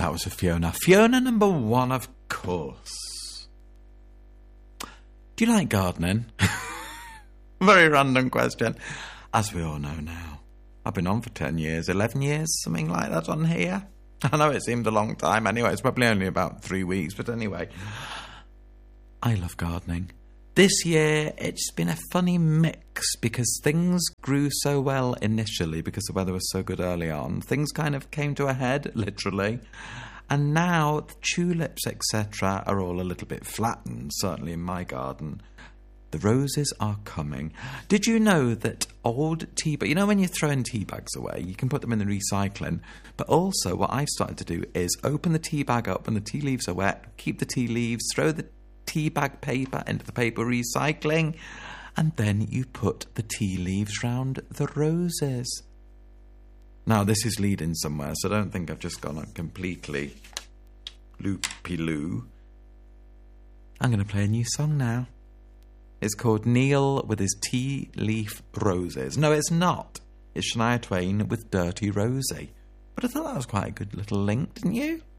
That was for Fiona. Fiona number 1, of course. Do you like gardening? Very random question. As we all know now, I've been on for 10 years, 11 years, something like that on here. I know it seemed a long time. Anyway, it's probably only about 3 weeks. But anyway, I love gardening. This year, it's been a funny mix because things grew so well initially because the weather was so good early on. Things kind of came to a head, literally. And now the tulips, etc., are all a little bit flattened, certainly in my garden. The roses are coming. Did you know that old tea bags, you know when you're throwing tea bags away, you can put them in the recycling, but also what I've started to do is open the tea bag up when the tea leaves are wet, keep the tea leaves, throw the tea bag paper into the paper recycling, and then you put the tea leaves round the roses. Now this is leading somewhere, so don't think I've just gone completely loopy-loo. I'm going to play a new song now. It's called Neil with his Tea Leaf Roses. No, it's not. It's Shania Twain with Dirty Rosie. But I thought that was quite a good little link, didn't you?